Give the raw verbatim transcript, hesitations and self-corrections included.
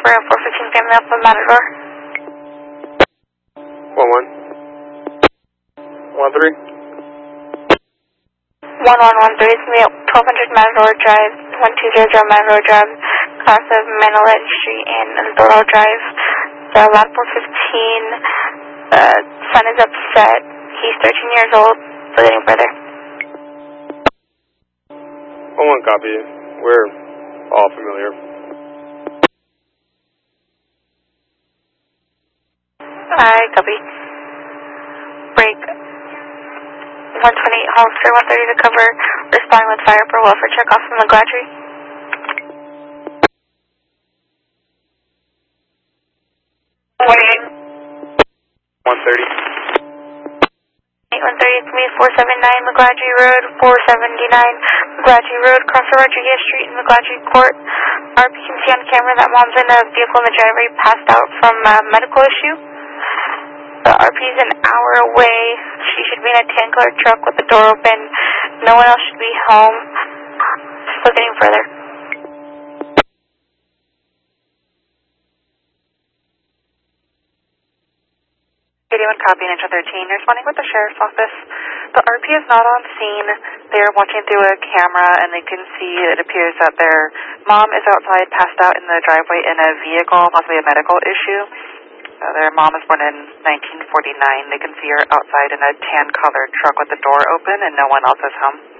for a four fifteen family off of Matador. One one. One three. One one one three. It's gonna be at twelve hundred Matador Drive, one two zero zero Matador Drive, cross of Manolet Street and Doral Drive. The lab four fifteen. The son is upset. He's thirteen years old. So getting further. One one copy. We're all familiar. I copy. Break. one twenty-eight Hollister, one thirty to cover. Responding with fire for welfare check off from the Gladry. twenty-eight. one thirty. one thirty, it's me, four seventy-nine McGladrey Road, four seventy-nine McGladrey Road, cross the Rodriguez Street in McGladrey Court. R P can see on camera that mom's in a vehicle in the driveway, passed out from a medical issue. The R P is an hour away. She should be in a tan colored truck with the door open. No one else should be home. Still getting further. eighty-one copy, Ninja thirteen, responding with the Sheriff's Office. The R P is not on scene. They are watching through a camera and they can see it appears that their mom is outside, passed out in the driveway in a vehicle, possibly a medical issue. Uh, their mom was born in nineteen forty-nine. They can see her outside in a tan colored truck with the door open and no one else is home.